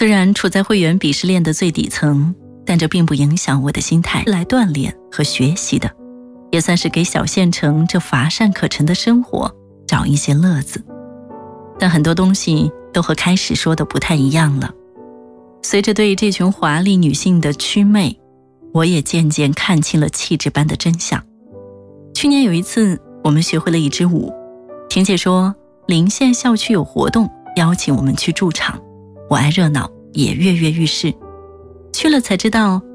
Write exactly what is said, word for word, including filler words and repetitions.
虽然处在会员鄙视链的最底层，但这并不影响我的心态来锻炼和学习的，也算是给小县城这乏善可陈的生活找一些乐子。但很多东西都和开始说的不太一样了。随着对这群华丽女性的祛魅，我也渐渐看清了气质般的真相。去年有一次，我们学会了一支舞，婷姐说临县校区有活动，邀请我们去驻场，我爱热闹，也跃跃欲试。去了才知道，